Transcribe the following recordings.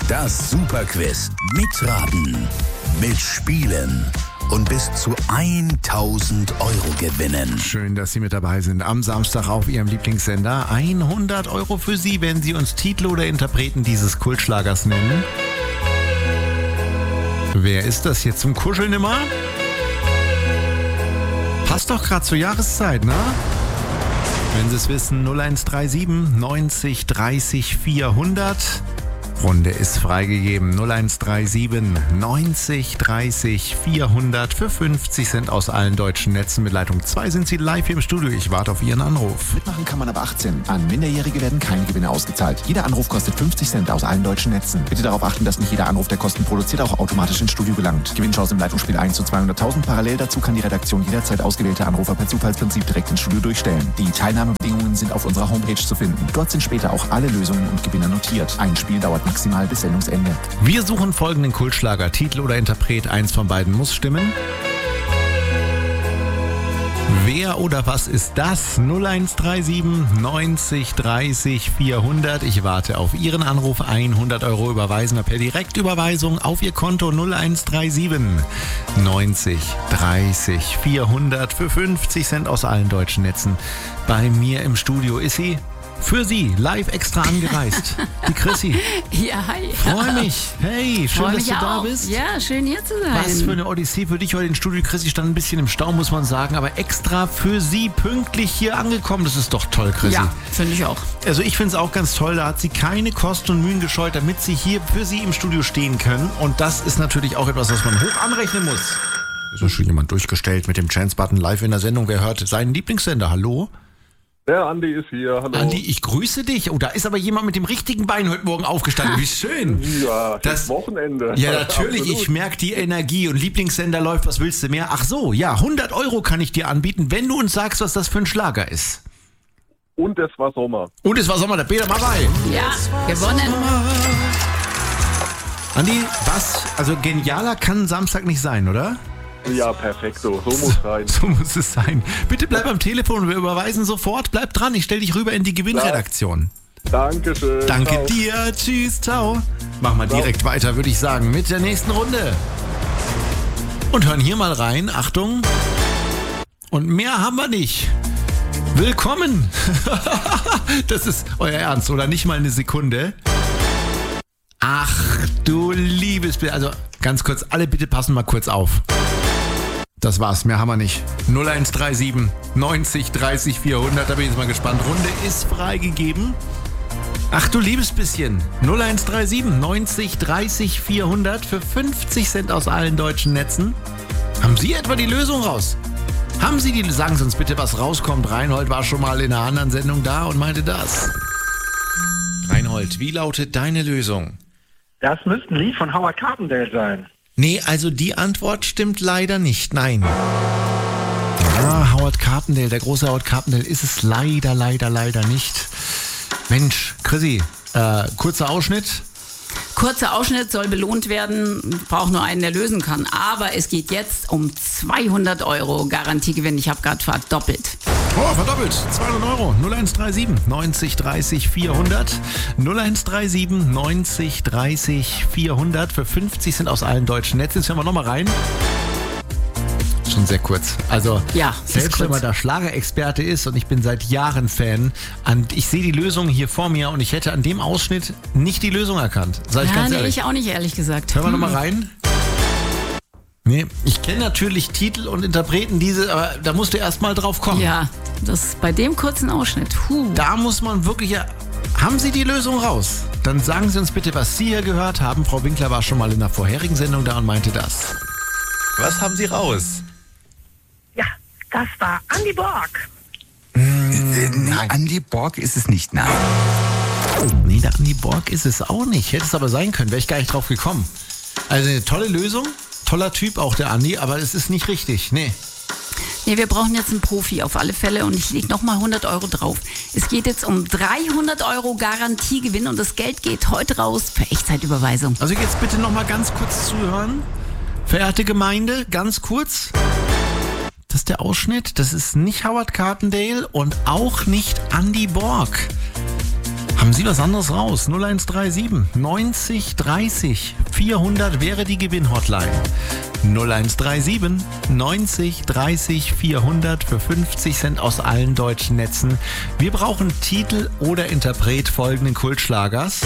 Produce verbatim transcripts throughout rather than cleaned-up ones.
Das Superquiz. Mitraten, mitspielen und bis zu tausend Euro gewinnen. Schön, dass Sie mit dabei sind. Am Samstag auf Ihrem Lieblingssender. hundert Euro für Sie, wenn Sie uns Titel oder Interpreten dieses Kultschlagers nennen. Wer ist das jetzt zum Kuscheln immer? Passt doch gerade zur Jahreszeit, ne? Wenn Sie es wissen, null eins drei sieben neunzig dreißig vierhundert. Runde ist freigegeben. null eins drei sieben neunzig dreißig vierhundert. Für fünfzig Cent aus allen deutschen Netzen. Mit Leitung zwei sind Sie live hier im Studio. Ich warte auf Ihren Anruf. Mitmachen kann man ab achtzehn. An Minderjährige werden keine Gewinne ausgezahlt. Jeder Anruf kostet fünfzig Cent aus allen deutschen Netzen. Bitte darauf achten, dass nicht jeder Anruf, der Kosten produziert, auch automatisch ins Studio gelangt. Gewinnchance im Leitungsspiel eins zu zweihunderttausend. Parallel dazu kann die Redaktion jederzeit ausgewählte Anrufer per Zufallsprinzip direkt ins Studio durchstellen. Die Teilnahmebedingungen sind auf unserer Homepage zu finden. Dort sind später auch alle Lösungen und Gewinner notiert. Ein Spiel dauert maximal bis Sendungsende. Wir suchen folgenden Kultschlager. Titel oder Interpret, eins von beiden muss stimmen. Wer oder was ist das? null eins drei sieben neunzig dreißig vierhundert. Ich warte auf Ihren Anruf. hundert Euro überweisen per Direktüberweisung auf Ihr Konto null eins drei sieben neunzig dreißig vierhundert. Für fünfzig Cent aus allen deutschen Netzen. Bei mir im Studio ist sie. Für Sie, live extra angereist. Die Chrissy. Ja, hi. Freue mich. Hey, schön, Freu dass mich du da auch. bist. Ja, schön hier zu sein. Was für eine Odyssee für dich heute im Studio. Chrissy stand ein bisschen im Stau, muss man sagen, aber extra für Sie pünktlich hier angekommen. Das ist doch toll, Chrissy. Ja, finde ich auch. Also ich finde es auch ganz toll, da hat sie keine Kosten und Mühen gescheut, damit sie hier für Sie im Studio stehen können. Und das ist natürlich auch etwas, was man hoch anrechnen muss. Ist ja schon jemand durchgestellt mit dem Chance-Button live in der Sendung. Wer hört seinen Lieblingssender? Hallo? Der Andi ist hier, hallo. Andi, ich grüße dich. Oh, da ist aber jemand mit dem richtigen Bein heute Morgen aufgestanden. Wie schön. Ja, das Das- Wochenende. Ja, natürlich. Absolut. Ich merke die Energie und Lieblingssender läuft. Was willst du mehr? Ach so, ja, hundert Euro kann ich dir anbieten, wenn du uns sagst, was das für ein Schlager ist. Und es war Sommer. Und es war Sommer, der Peter mal bei. Ja, gewonnen. Andi, was? Also genialer kann Samstag nicht sein, oder? Ja, perfekto. So muss rein. So muss es sein. Bitte bleib am Telefon, wir überweisen sofort. Bleib dran, ich stell dich rüber in die Gewinnredaktion. Dankeschön. Danke Ciao. dir. Tschüss, ciao. Machen wir direkt weiter, würde ich sagen, mit der nächsten Runde. Und hören hier mal rein. Achtung. Und mehr haben wir nicht. Willkommen. Das ist euer Ernst, oder? Nicht mal eine Sekunde. Ach du liebes Bild. Also ganz kurz, alle bitte passen mal kurz auf. Das war's, mehr haben wir nicht. null eins drei sieben neunzig dreißig vierhundert, da bin ich jetzt mal gespannt. Runde ist freigegeben. Ach du liebes bisschen. null eins drei sieben neunzig dreißig vierhundert für fünfzig Cent aus allen deutschen Netzen. Haben Sie etwa die Lösung raus? Haben Sie die, sagen Sie uns bitte, was rauskommt. Reinhold war schon mal in einer anderen Sendung da und meinte das. Reinhold, wie lautet deine Lösung? Das müsste ein Lied von Howard Carpendale sein. Nee, also die Antwort stimmt leider nicht, nein. Ah, Howard Carpendale, der große Howard Carpendale ist es leider, leider, leider nicht. Mensch, Chrissy, äh, kurzer Ausschnitt. Kurzer Ausschnitt soll belohnt werden. Braucht nur einen, der lösen kann. Aber es geht jetzt um zweihundert Euro Garantiegewinn. Ich habe gerade verdoppelt. Oh, verdoppelt. zweihundert Euro. null eins drei sieben neunzig dreißig vierhundert. null eins drei sieben neunzig dreißig vierhundert. Für fünfzig Cent aus allen deutschen Netzen. Jetzt hören wir nochmal rein. Schon sehr kurz. Also, Ja, ist selbst wenn kurz. man da Schlagerexperte ist und ich bin seit Jahren Fan, und ich sehe die Lösung hier vor mir und ich hätte an dem Ausschnitt nicht die Lösung erkannt. Sag ich Ja, ganz nee, ehrlich. ich auch nicht, ehrlich gesagt. Hören wir nochmal rein. Nee, ich kenne natürlich Titel und Interpreten, diese, aber da musst du erst mal drauf kommen. Ja, das bei dem kurzen Ausschnitt. Huh. Da muss man wirklich... Ja, haben Sie die Lösung raus? Dann sagen Sie uns bitte, was Sie hier gehört haben. Frau Winkler war schon mal in der vorherigen Sendung da und meinte das. Was haben Sie raus? Ja, das war Andy Borg. Äh, nee, Andy Borg ist es nicht, nein. Nee, der Andi Borg ist es auch nicht. Hätte es aber sein können, wäre ich gar nicht drauf gekommen. Also eine tolle Lösung, toller Typ auch der Andi, aber es ist nicht richtig. Nee. Nee, wir brauchen jetzt einen Profi auf alle Fälle und ich lege nochmal hundert Euro drauf. Es geht jetzt um dreihundert Euro Garantiegewinn und das Geld geht heute raus für Echtzeitüberweisung. Also jetzt bitte noch mal ganz kurz zuhören. Verehrte Gemeinde, ganz kurz. Das ist der Ausschnitt. Das ist nicht Howard Carpendale und auch nicht Andy Borg. Haben Sie was anderes raus? null eins drei sieben neunzig dreißig vierhundert wäre die Gewinnhotline. null eins drei sieben neunzig dreißig vierhundert für fünfzig Cent aus allen deutschen Netzen. Wir brauchen Titel oder Interpret folgenden Kultschlagers.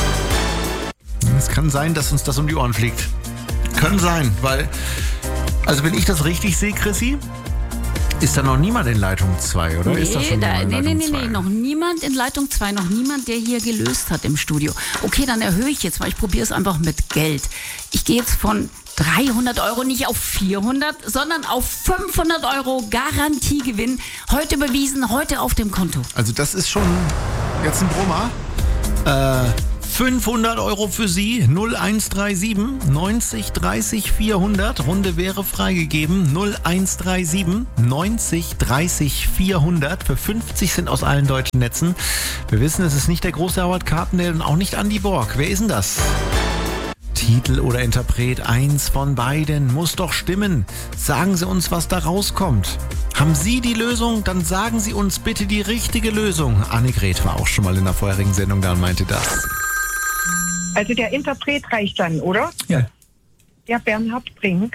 Es kann sein, dass uns das um die Ohren fliegt. Kann sein, weil, also wenn ich das richtig sehe, Chrissy, ist da noch niemand in Leitung zwei, oder? Nee, ist da schon da, in nee, Leitung nee, nee, nee, noch niemand in Leitung zwei, noch niemand, der hier gelöst hat im Studio. Okay, dann erhöhe ich jetzt mal, ich probiere es einfach mit Geld. Ich gehe jetzt von dreihundert Euro nicht auf vierhundert, sondern auf fünfhundert Euro Garantiegewinn. Heute überwiesen, heute auf dem Konto. Also das ist schon jetzt ein Brummer. Äh, fünfhundert Euro für Sie, null eins drei sieben neunzig dreißig vierhundert. Runde wäre freigegeben, null eins drei sieben neunzig dreißig vierhundert für fünfzig Cent aus allen deutschen Netzen. Wir wissen, es ist nicht der große Howard Carpendale und auch nicht Andy Borg. Wer ist denn das? Titel oder Interpret, eins von beiden muss doch stimmen. Sagen Sie uns, was da rauskommt. Haben Sie die Lösung? Dann sagen Sie uns bitte die richtige Lösung. Annegret war auch schon mal in der vorherigen Sendung da und meinte das. Also der Interpret reicht dann, oder? Ja. Ja, Bernhard Brink.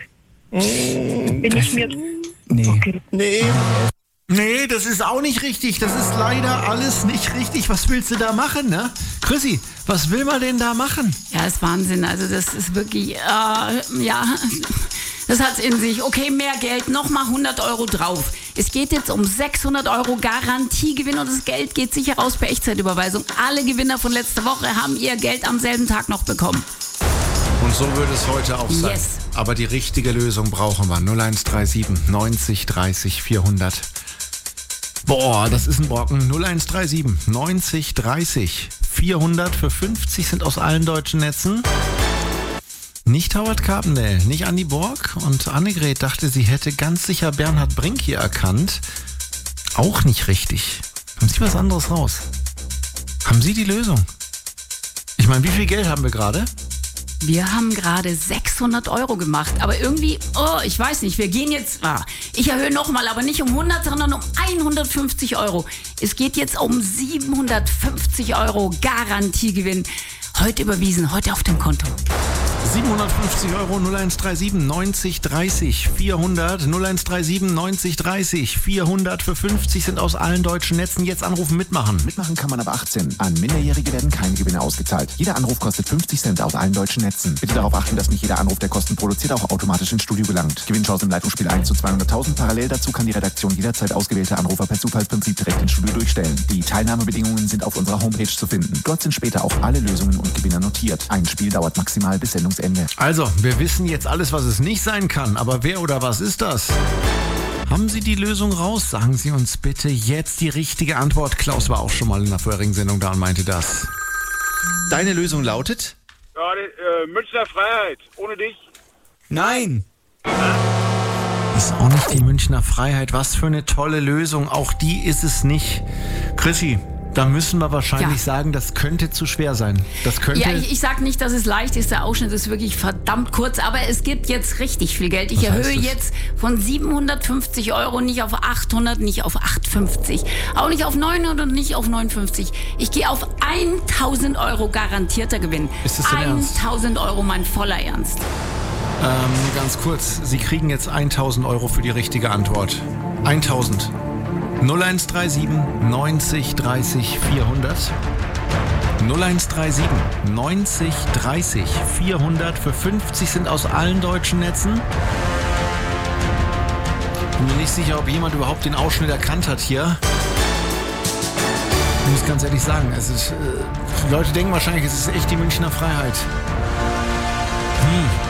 Bin ich mir... Nee. Okay. Nee. Nee, das ist auch nicht richtig. Das ist leider alles nicht richtig. Was willst du da machen, ne? Chrissy, was will man denn da machen? Ja, ist Wahnsinn. Also das ist wirklich, äh, ja, das hat's in sich. Okay, mehr Geld, nochmal hundert Euro drauf. Es geht jetzt um sechshundert Euro Garantiegewinn und das Geld geht sicher raus per Echtzeitüberweisung. Alle Gewinner von letzter Woche haben ihr Geld am selben Tag noch bekommen. Und so wird es heute auch sein. Yes. Aber die richtige Lösung brauchen wir. null eins drei sieben neunzig dreißig vierhundert. Boah, das ist ein Brocken. null eins drei sieben neunzig dreißig vierhundert für fünfzig Cent aus allen deutschen Netzen. Nicht Howard Carpendale, nicht Andy Borg. Und Annegret dachte, sie hätte ganz sicher Bernhard Brink hier erkannt. Auch nicht richtig. Haben Sie was anderes raus? Haben Sie die Lösung? Ich meine, wie viel Geld haben wir gerade? Wir haben gerade sechshundert Euro gemacht, aber irgendwie, oh, ich weiß nicht, wir gehen jetzt, ah, ich erhöhe nochmal, aber nicht um hundert, sondern um hundertfünfzig Euro. Es geht jetzt um siebenhundertfünfzig Euro Garantiegewinn. Heute überwiesen, heute auf dem Konto. siebenhundertfünfzig Euro, null eins drei sieben neunzig dreißig vierhundert, null eins drei sieben neunzig dreißig vierhundert für fünfzig Cent aus allen deutschen Netzen. Jetzt anrufen, mitmachen. Mitmachen kann man ab achtzehn. An Minderjährige werden keine Gewinne ausgezahlt. Jeder Anruf kostet fünfzig Cent aus allen deutschen Netzen. Bitte darauf achten, dass nicht jeder Anruf, der Kosten produziert, auch automatisch ins Studio gelangt. Gewinnchance im Leitungsspiel eins zu zweihunderttausend. Parallel dazu kann die Redaktion jederzeit ausgewählte Anrufer per Zufallsprinzip direkt ins Studio durchstellen. Die Teilnahmebedingungen sind auf unserer Homepage zu finden. Dort sind später auch alle Lösungen und Gewinner notiert. Ein Spiel dauert maximal bis Sendungsende. Also, wir wissen jetzt alles, was es nicht sein kann. Aber wer oder was ist das? Haben Sie die Lösung raus? Sagen Sie uns bitte jetzt die richtige Antwort. Klaus war auch schon mal in der vorherigen Sendung da und meinte das. Deine Lösung lautet? Ja, die, äh, Münchner Freiheit. Ohne dich. Nein. Ist auch nicht die Münchner Freiheit. Was für eine tolle Lösung. Auch die ist es nicht. Chrissy, da müssen wir wahrscheinlich Ja. sagen, das könnte zu schwer sein. Das könnte. Ja, ich, ich sag nicht, dass es leicht ist, der Ausschnitt ist wirklich verdammt kurz, aber es gibt jetzt richtig viel Geld. Ich Was heißt erhöhe das? jetzt von siebenhundertfünfzig Euro nicht auf achthundert, nicht auf achthundertfünfzig, auch nicht auf neunhundert und nicht auf neunundfünfzig. Ich gehe auf tausend Euro garantierter Gewinn. Ist das dein Ernst? tausend Euro, mein voller Ernst. Ähm, ganz kurz. Sie kriegen jetzt tausend Euro für die richtige Antwort. tausend. null eins drei sieben neunzig dreißig vierhundert. null eins drei sieben neunzig dreißig vierhundert für fünfzig Cent aus allen deutschen Netzen. Bin mir nicht sicher, ob jemand überhaupt den Ausschnitt erkannt hat hier. Ich muss ganz ehrlich sagen, es ist, äh, die Leute denken wahrscheinlich, es ist echt die Münchner Freiheit. Hm.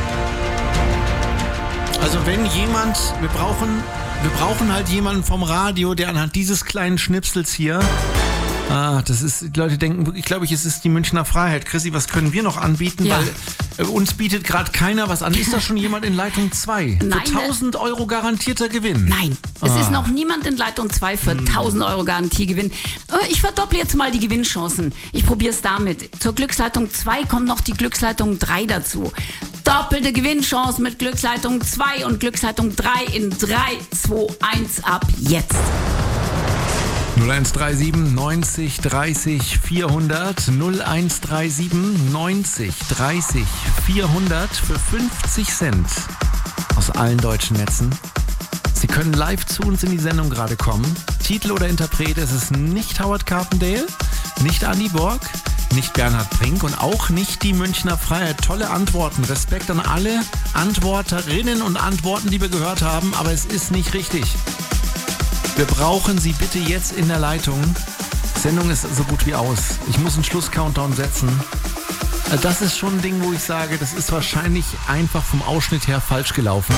Also wenn jemand, wir brauchen, wir brauchen halt jemanden vom Radio, der anhand dieses kleinen Schnipsels hier, ah, das ist, die Leute denken wirklich, glaube ich, es ist die Münchner Freiheit. Chrissy, was können wir noch anbieten? Ja. Weil äh, uns bietet gerade keiner was an. Ist da schon jemand in Leitung zwei? Nein, Für tausend Euro garantierter Gewinn. Nein, es Ah. ist noch niemand in Leitung zwei für tausend Euro Garantiegewinn. Äh, Ich verdopple jetzt mal die Gewinnchancen. Ich probiere es damit. Zur Glücksleitung zwei kommt noch die Glücksleitung drei dazu. Doppelte Gewinnchance mit Glücksleitung zwei und Glücksleitung drei in drei, zwei, eins ab jetzt. null eins drei sieben neunzig dreißig vierhundert, null eins drei sieben neunzig dreißig vierhundert für fünfzig Cent aus allen deutschen Netzen. Sie können live zu uns in die Sendung gerade kommen. Titel oder Interpret, es ist nicht Howard Carpendale, nicht Andy Borg, nicht Bernhard Brink und auch nicht die Münchner Freiheit. Tolle Antworten. Respekt an alle Antworterinnen und Antworten, die wir gehört haben, aber es ist nicht richtig. Wir brauchen Sie bitte jetzt in der Leitung. Die Sendung ist so gut wie aus. Ich muss einen Schluss-Countdown setzen. Das ist schon ein Ding, wo ich sage, das ist wahrscheinlich einfach vom Ausschnitt her falsch gelaufen.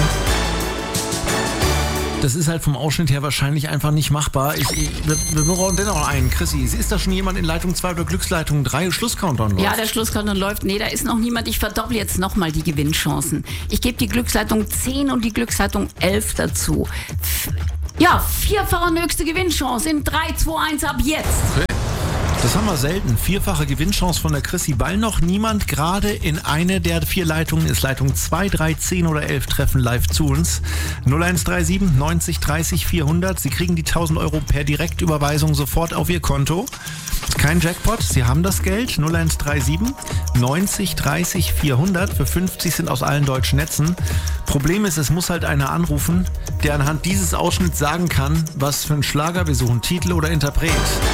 Das ist halt vom Ausschnitt her wahrscheinlich einfach nicht machbar. Ich, ich, wir, wir brauchen dennoch einen. Chrissy, ist da schon jemand in Leitung zwei oder Glücksleitung drei? Schluss-Countdown läuft? Ja, der Schluss-Countdown läuft. Nee, da ist noch niemand. Ich verdopple jetzt nochmal die Gewinnchancen. Ich gebe die Glücksleitung zehn und die Glücksleitung elf dazu. F- ja, vierfache höchste Gewinnchance in drei, zwei, eins ab jetzt. Okay. Das haben wir selten. Vierfache Gewinnchance von der Chrissy, weil noch niemand gerade in eine der vier Leitungen ist. Leitung zwei, drei, zehn oder elf treffen live zu uns. null eins drei sieben neunzig dreißig vierhundert. Sie kriegen die tausend Euro per Direktüberweisung sofort auf Ihr Konto. Kein Jackpot, Sie haben das Geld. null eins drei sieben neunzig dreißig vierhundert. Für fünfzig sind aus allen deutschen Netzen. Problem ist, es muss halt einer anrufen, der anhand dieses Ausschnitts sagen kann, was für einen Schlager wir suchen, Titel oder Interpret.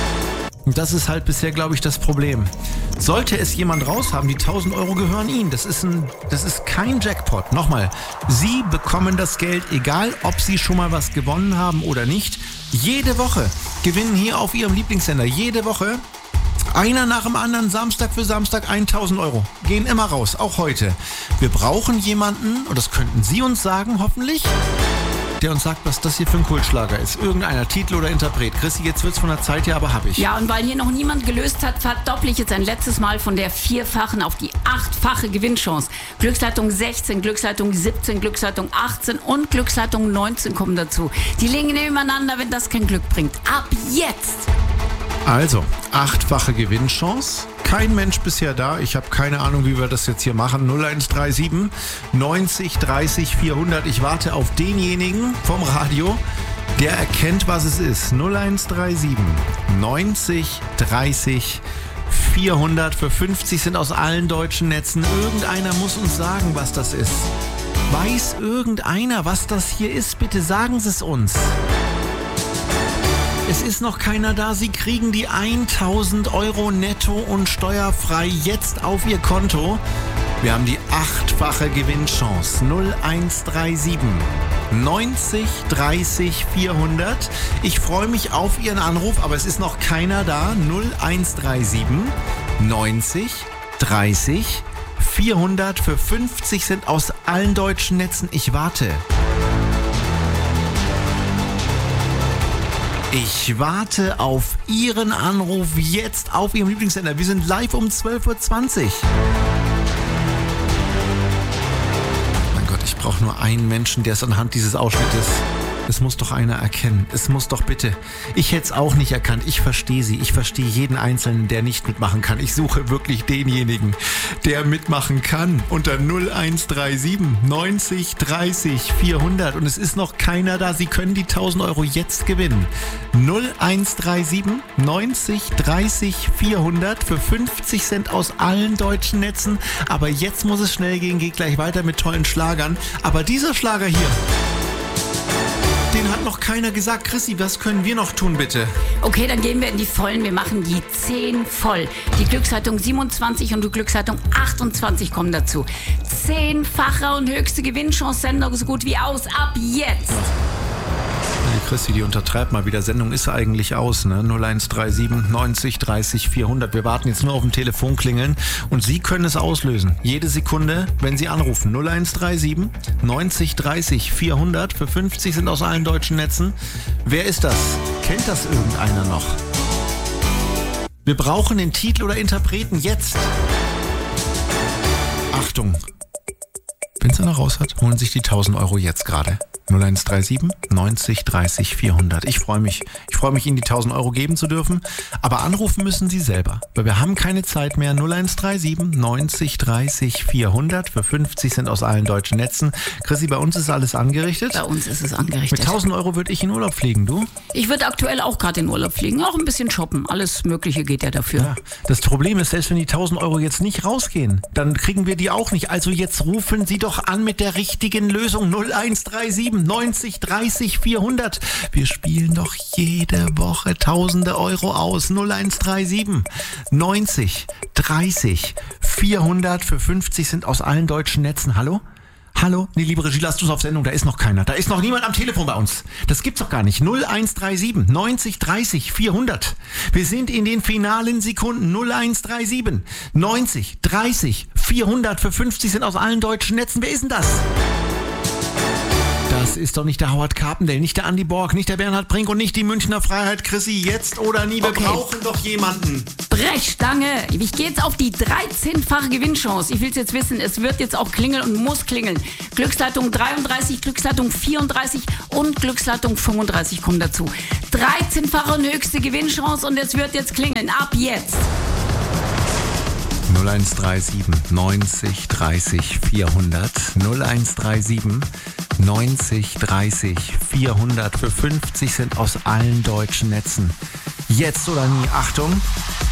Und das ist halt bisher, glaube ich, das Problem. Sollte es jemand raushaben, die tausend Euro gehören Ihnen. Das ist, ein, das ist kein Jackpot. Nochmal, Sie bekommen das Geld, egal ob Sie schon mal was gewonnen haben oder nicht. Jede Woche gewinnen hier auf Ihrem Lieblingssender. Jede Woche einer nach dem anderen, Samstag für Samstag, tausend Euro. Gehen immer raus, auch heute. Wir brauchen jemanden, und das könnten Sie uns sagen, hoffentlich, der uns sagt, was das hier für ein Kultschlager ist. Irgendeiner, Titel oder Interpret. Chrissy, jetzt wird's von der Zeit her, aber hab ich. Ja, und weil hier noch niemand gelöst hat, verdopple ich jetzt ein letztes Mal von der vierfachen auf die achtfache Gewinnchance. Glücksleitung sechzehn, Glücksleitung siebzehn, Glücksleitung achtzehn und Glücksleitung neunzehn kommen dazu. Die liegen nebeneinander, wenn das kein Glück bringt. Ab jetzt! Also, achtfache Gewinnchance. Kein Mensch bisher da. Ich habe keine Ahnung, wie wir das jetzt hier machen. null eins drei sieben neunzig dreißig vierhundert. Ich warte auf denjenigen vom Radio, der erkennt, was es ist. null eins drei sieben neunzig dreißig vierhundert. Für fünfzig sind aus allen deutschen Netzen. Irgendeiner muss uns sagen, was das ist. Weiß irgendeiner, was das hier ist? Bitte sagen Sie es uns. Es ist noch keiner da. Sie kriegen die tausend Euro netto und steuerfrei jetzt auf Ihr Konto. Wir haben die achtfache Gewinnchance. null eins drei sieben neunzig dreißig vierhundert. Ich freue mich auf Ihren Anruf, aber es ist noch keiner da. null eins drei sieben neunzig dreißig vierhundert. Für fünfzig sind aus allen deutschen Netzen. Ich warte. Ich warte auf Ihren Anruf jetzt auf Ihrem Lieblingssender. Wir sind live um zwölf Uhr zwanzig. Mein Gott, ich brauche nur einen Menschen, der es anhand dieses Ausschnittes... Es muss doch einer erkennen. Es muss doch bitte. Ich hätte es auch nicht erkannt. Ich verstehe Sie. Ich verstehe jeden Einzelnen, der nicht mitmachen kann. Ich suche wirklich denjenigen, der mitmachen kann. Unter null eins drei sieben neunzig dreißig vierhundert. Und es ist noch keiner da. Sie können die tausend Euro jetzt gewinnen. null eins drei sieben neunzig dreißig vierhundert für fünfzig Cent aus allen deutschen Netzen. Aber jetzt muss es schnell gehen. Geht gleich weiter mit tollen Schlagern. Aber dieser Schlager hier... Den hat noch keiner gesagt. Chrissy, was können wir noch tun, bitte? Okay, dann gehen wir in die Vollen. Wir machen die zehn voll. Die Glücksleitung siebenundzwanzig und die Glücksleitung achtundzwanzig kommen dazu. Zehnfache und höchste Gewinnchance. Sendung so gut wie aus. Ab jetzt. Die Chrissy, die untertreibt mal wieder. Sendung ist eigentlich aus, ne? null eins drei sieben neunzig dreißig vierhundert. Wir warten jetzt nur auf dem Telefon klingeln und Sie können es auslösen. Jede Sekunde, wenn Sie anrufen. null eins drei sieben neunzig dreißig vierhundert. Für fünfzig sind aus allen deutschen Netzen. Wer ist das? Kennt das irgendeiner noch? Wir brauchen den Titel oder Interpreten jetzt. Achtung. wenn es einer raus hat, holen sich die tausend Euro jetzt gerade. null eins drei sieben neunzig dreißig vierhundert. Ich freue mich. Ich freue mich, Ihnen die tausend Euro geben zu dürfen. Aber anrufen müssen Sie selber, weil wir haben keine Zeit mehr. null eins drei sieben neunzig dreißig vierhundert für fünfzig Cent aus allen deutschen Netzen. Chrissy, bei uns ist alles angerichtet. Bei uns ist es angerichtet. Mit tausend Euro würde ich in Urlaub fliegen, du? Ich würde aktuell auch gerade in Urlaub fliegen. Auch ein bisschen shoppen. Alles Mögliche geht ja dafür. Ja, das Problem ist, selbst wenn die tausend Euro jetzt nicht rausgehen, dann kriegen wir die auch nicht. Also jetzt rufen Sie doch an mit der richtigen Lösung. null eins drei sieben neunzig dreißig vierhundert. Wir spielen doch jede Woche tausende Euro aus. null eins drei sieben neunzig dreißig vierhundert für fünfzig Cent aus allen deutschen Netzen. Hallo? Hallo? Nee, liebe Regie, lass du es auf Sendung. Da ist noch keiner. Da ist noch niemand am Telefon bei uns. Das gibt's doch gar nicht. null eins drei sieben neunzig dreißig vierhundert. Wir sind in den finalen Sekunden. null eins drei sieben neunzig dreißig vierhundert für fünfzig Cent aus allen deutschen Netzen. Wer ist denn das? Das ist doch nicht der Howard Carpendale, nicht der Andy Borg, nicht der Bernhard Brink und nicht die Münchner Freiheit. Chrissy, jetzt oder nie, wir Okay. brauchen doch jemanden. Brechstange. Ich gehe jetzt auf die dreizehnfache Gewinnchance. Ich will es jetzt wissen. Es wird jetzt auch klingeln und muss klingeln. Glücksleitung dreiunddreißig, Glücksleitung vierunddreißig und Glücksleitung fünfunddreißig kommen dazu. dreizehnfache und höchste Gewinnchance und es wird jetzt klingeln. Ab jetzt. null eins drei sieben neunzig dreißig vierhundert. null eins drei sieben neunzig dreißig vierhundert für fünfzig Cent aus allen deutschen Netzen. Jetzt oder nie. Achtung.